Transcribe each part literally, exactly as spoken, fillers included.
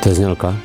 To je znělka.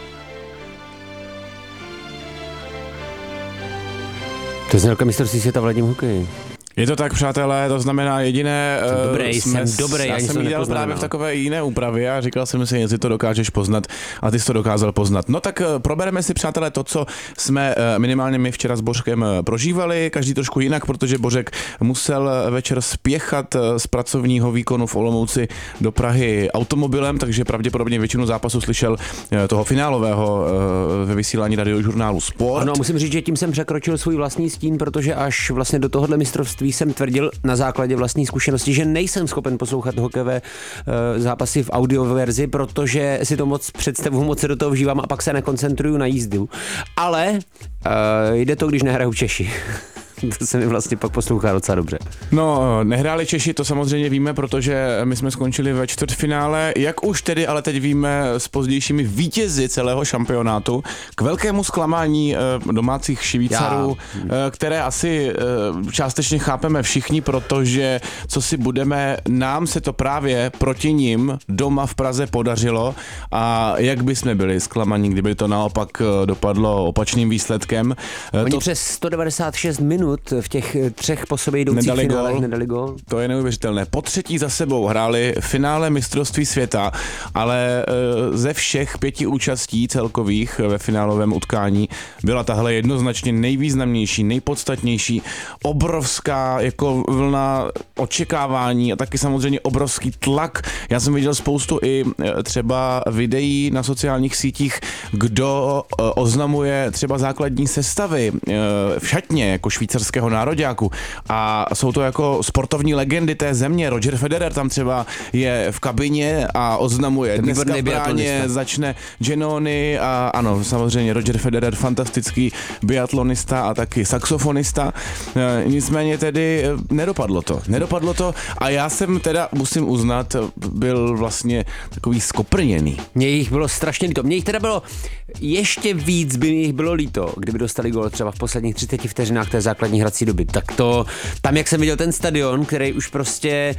To je znělka mistrovství světa v ledním hokeji. Je to tak, přátelé, to znamená jediné... Jsem dobrý, jsme, jsem dobrý, já jsem ji dělal právě v takové jiné úpravě a říkal jsem si, jestli to dokážeš poznat a ty jsi to dokázal poznat. No tak probereme si, přátelé, to, co jsme minimálně my včera s Bořkem prožívali, každý trošku jinak, protože Bořek musel večer spěchat z pracovního výkonu v Olomouci do Prahy automobilem, takže pravděpodobně většinu zápasu slyšel toho finálového ve vysílání radiožurnálu Sport. Ano, musím říct, že tím jsem překročil svůj vlastní stín, protože až vlastně do tohohle mistrovství jsem tvrdil na základě vlastní zkušenosti, že nejsem schopen poslouchat hokejové uh, zápasy v audioverzi, protože si to moc představu, moc se do toho vžívám a pak se nekoncentruju na jízdu. Ale uh, jde to, když nehraju Češi. To se mi vlastně pak poslouchá docela dobře. No, nehráli Češi, to samozřejmě víme, protože my jsme skončili ve čtvrtfinále, jak už tedy, ale teď víme s pozdějšími vítězi celého šampionátu, k velkému zklamání domácích Švýcarů, Já. které asi částečně chápeme všichni, protože co si budeme, nám se to právě proti nim doma v Praze podařilo a jak by jsme byli zklamaní, kdyby to naopak dopadlo opačným výsledkem. Oni to... přes sto devadesát šest minut v těch třech po sobě jdoucích nedali finálech gól. nedali gól. To je neuvěřitelné. Po třetí za sebou hráli finále mistrovství světa, ale ze všech pěti účastí celkových ve finálovém utkání byla tahle jednoznačně nejvýznamnější, nejpodstatnější, obrovská jako vlna očekávání a taky samozřejmě obrovský tlak. Já jsem viděl spoustu i třeba videí na sociálních sítích, kdo oznamuje třeba základní sestavy v šatně jako švýcarského nároďáku a jsou to jako sportovní legendy té země. Roger Federer tam třeba je v kabině a oznamuje. Dneska v bráně začne Giannoni a ano, samozřejmě Roger Federer, fantastický biatlonista a taky saxofonista. Nicméně tedy nedopadlo to. Nedopadlo to a já jsem teda, musím uznat, byl vlastně takový skoprněný. Mně jich bylo strašně líto. Mně jich teda bylo ještě víc, by jich bylo líto, kdyby dostali gól třeba v posledních třiceti vteřinách té základní hrací doby. Tak to, tam jak jsem viděl ten stadion, který už prostě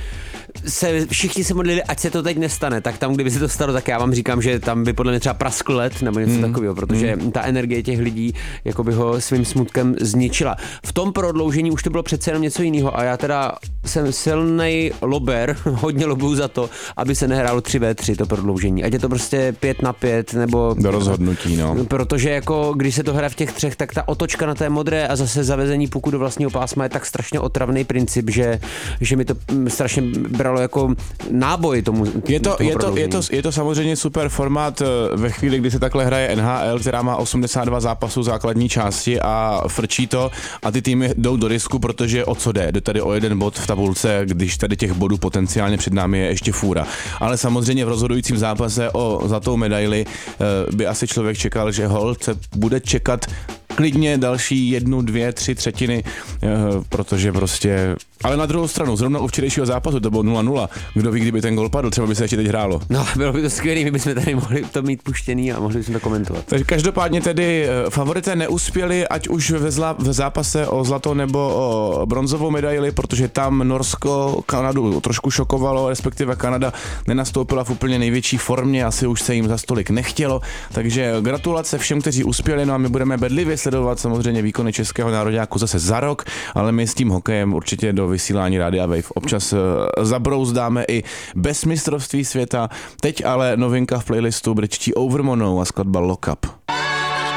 se, všichni se modlili, ať se to teď nestane, tak tam, kdyby se to stalo, tak já vám říkám, že tam by podle mě třeba praskl led nebo něco mm. takového, protože mm. ta energie těch lidí jako by ho svým smutkem zničila. V tom prodloužení už to bylo přece jenom něco jiného a já teda jsem silnej lober, hodně lobuju za to, aby se nehrálo tři ve tři to prodloužení. Ať je to prostě pět na pět nebo... Do rozhodnutí, no. Protože jako když se to hraje v těch třech, tak ta otočka na té modré a zase zavezení puku do vlastního pásma je tak strašně otravný princip, že, že mi to strašně bralo jako náboj tomu. Je to, tomu je, to, je, to, je to samozřejmě super formát ve chvíli, kdy se takhle hraje N H L, která má osmdesát dva zápasů základní části a frčí to a ty týmy jdou do risku, protože o co jde? Jde tady o jeden bod v tabulce, když tady těch bodů potenciálně před námi je ještě fůra. Ale samozřejmě v rozhodujícím zápase o zlatou medaili by asi člověk čekal, že holt se bude čekat klidně další jednu, dvě, tři třetiny, protože prostě... Ale na druhou stranu, zrovna u včerejšího zápasu to bylo nula nula. Kdo ví, kdyby ten gol padl, třeba by se ještě teď hrálo. No, bylo by to skvělé, my bychom tady mohli to mít puštěný a mohli bychom to komentovat. Takže každopádně tedy favorité neuspěli, ať už ve, zla, v zápase o zlatou nebo o bronzovou medaili, protože tam Norsko Kanadu trošku šokovalo, respektive Kanada nenastoupila v úplně největší formě, asi už se jim za stolik nechtělo, takže gratulace všem, kteří uspěli, no a my budeme bedlivě sledovat samozřejmě výkony českého nároďáku zase za rok, ale my s tím hokejem určitě do vysílání Rádia Wave občas zabrouzdáme i bez mistrovství světa. Teď ale novinka v playlistu britští Overmonou a skladba Lock Up.